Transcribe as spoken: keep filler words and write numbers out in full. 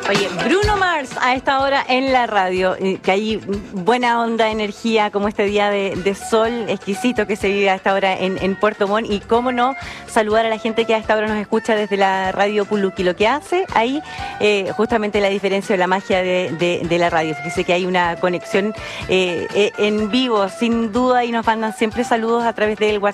Oye, Bruno Mars a esta hora en la radio, que hay buena onda, energía, como este día de, de sol exquisito que se vive a esta hora en, en Puerto Montt, y cómo no saludar a la gente que a esta hora nos escucha desde la radio Puluki. Lo que hace ahí, eh, justamente la diferencia de la magia de, de, de la radio. Fíjese que hay una conexión eh, eh, en vivo, sin duda, y nos mandan siempre saludos a través del WhatsApp.